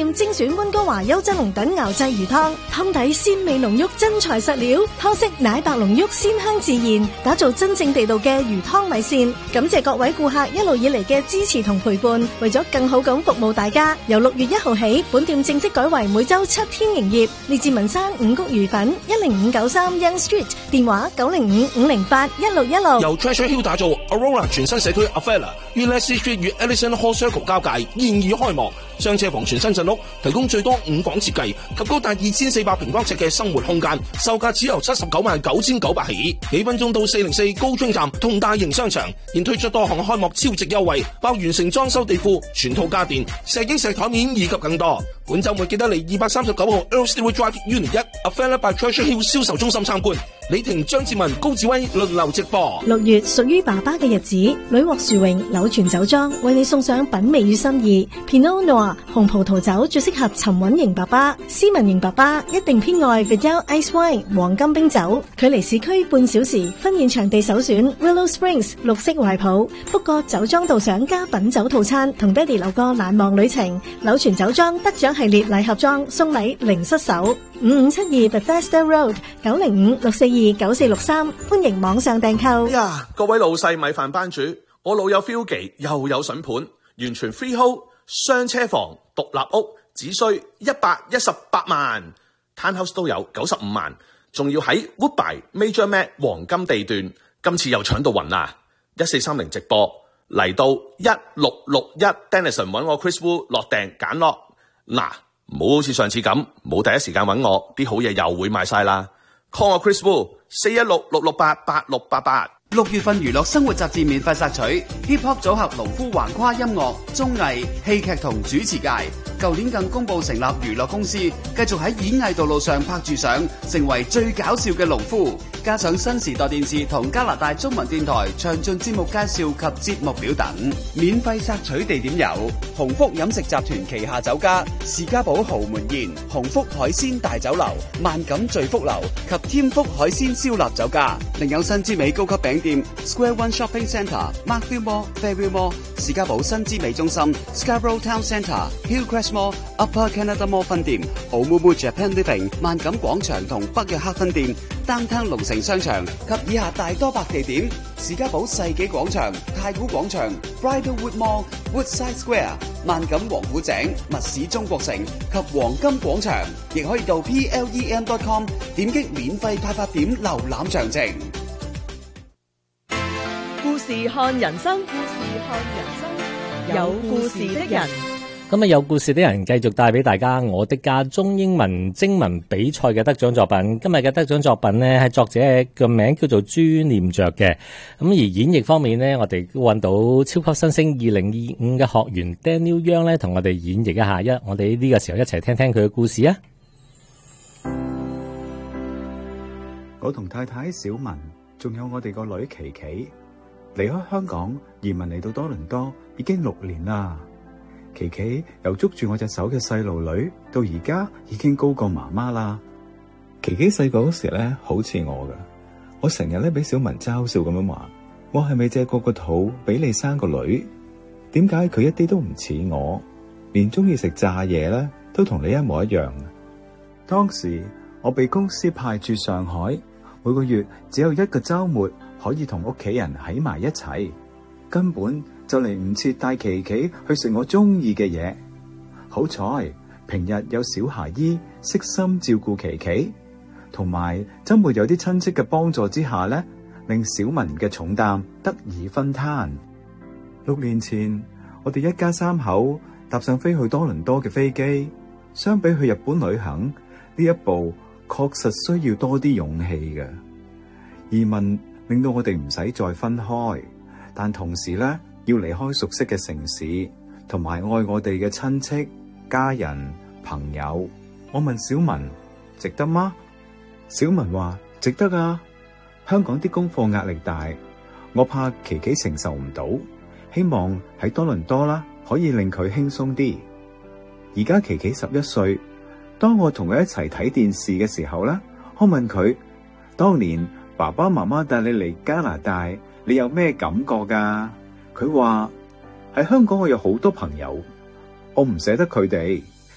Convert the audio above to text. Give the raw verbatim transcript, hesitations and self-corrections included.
店精選溫哥華優質龍躉熬製魚湯，湯底鮮味濃郁，真材實料，湯色奶白濃郁，鮮香自然，打造真正地道嘅魚湯米線。感謝各位顧客一路以嚟嘅支持同陪伴，為咗更好咁服務大家，由六月一號起，本店正式改為每周七天營業。列治文山五穀魚粉一零五九三 Young Street， 電話九零五五零八一六一六。 由 Treasure Hill 打造 Aurora 全新社區 Avella 於 Leslie Street 與 Ellison Hall Circle 交界，現已開幕。雙車房全新鎮屋，提供最多五房設計及高達二千四百平方尺嘅生活空間，售價只由七十九萬九千九百起。幾分鐘到四零四高中站同大型商場，現推出多項開幕超值優惠，包完成裝修地庫、全套家電、石英石台面以及更多。本週末記得嚟二百三十九號 Earl Stewart Drive Unit 一 Avella by Treasure Hill 銷售中心參觀。李婷、張志文、高志威輪流直播。 六月屬於爸爸嘅日子，女獲殊榮柳泉酒莊為你送上品味與心意。Pinot Noir 紅葡萄酒最適合沉穩型爸爸，斯文型爸爸一定偏愛 Vidal Ice Wine 黃金冰酒。距離市區半小時，婚宴場地首選 Willow Springs 綠色懷抱。不過酒莊導賞加品酒套餐，同爹哋留個難忘旅程。柳泉酒莊得獎系列禮盒裝送禮零失手。五五七二 Bethesda Road 九零五六四二九四六三，歡迎網上訂購。 呀，各位老細米飯班主，我老友 Philgy 又有筍盤，完全 freehold 雙車房獨立屋，只需一百一十八萬 ，Townhouse 都有九十五萬，仲要喺 Woodbine Major Mac 黃金地段，今次又搶到暈啦！一四三零直播嚟到一六六一 Denison 揾我 Chris Wu 落訂揀落嗱。唔好好似上次咁，冇第一時間揾我，啲好嘢又會賣晒啦。call 我 Chris Wu 四一六六六八八六八八。 六月份娛樂生活雜誌免費索取 Hip Hop 組合農夫橫跨音樂、綜藝、戲劇同主持界。舊年更公布成立娛樂公司，繼續喺演藝道路上拍住相，成為最搞笑嘅農夫。加上新時代電視同加拿大中文電台詳盡節目介紹及節目表等。免費索取地點有鴻福飲食集團旗下酒家士嘉堡豪門宴、鴻福海鮮大酒樓、萬錦聚福樓及添福海鮮燒臘酒家。另有新之美高級餅店 Square One Shopping Centre、Markville Mall、Fairview Mall、士嘉堡新之美中心、Scarborough Town Centre、Hillcrest Mall、Upper Canada Mall 分店、Oumuamua Japan Living、萬錦廣場同北約克分店、Downtown 龍城商場及以下大多百地點。士嘉堡世紀廣場、太古廣場、Bridlewood Mall、Woodside Square、萬錦王府井、密市中國城及黃金廣場，亦可以到 P L E M dot com 點擊免費派發點瀏覽詳情。 故事看人生，故事看人生，有故事的人。 咁啊，有故事的人繼續帶俾大家我的家中英文徵文比賽嘅得獎作品。今日嘅得獎作品呢，係作者嘅名叫做朱念着嘅。咁而演繹方面呢，我哋揾到超級新星二零二五嘅學員 Daniel Young 呢，同我哋演繹一下。一我哋呢個時候一齊聽聽佢嘅故事啊！ 我同太太小文，仲有我哋個女琪琪，離開香港移民嚟到多倫多已經六年啦。琪琪由捉住我隻手嘅細路女，到而家已經高過媽媽啦。琪琪細個嗰時咧，好似我噶，我成日咧俾小文嘲笑咁樣話，我係咪借過個肚俾你生個女？點解佢一啲都唔似我，連中意食炸嘢咧都同你一模一樣？當時我被公司派駐上海，每個月只有一個週末可以同屋企人喺埋一齊，根本就嚟唔切帶琪琪去食我中意嘅嘢。好彩平日有小孩姨悉心照顧琪琪，同埋周末有啲親戚嘅幫助之下咧，令小文嘅重擔得以分攤。六年前我哋一家三口搭上飛去多倫多嘅飛機，相比去日本旅行呢一步確實需要多啲勇氣嘅。移民令到我哋唔使再分開，但同時咧要離開熟悉嘅城市，同埋愛我哋嘅親戚、家人、朋友。我問小文值得嗎？小文話值得啊。香港啲功課壓力大，我怕琪琪承受唔到，希望喺多倫多啦可以令佢輕鬆啲。而家琪琪十一歲，當我同佢一齊睇電視嘅時候咧，我問佢當年爸爸媽媽帶你嚟加拿大，你有咩感覺噶？佢話喺香港我有好多朋友，我唔捨得佢哋，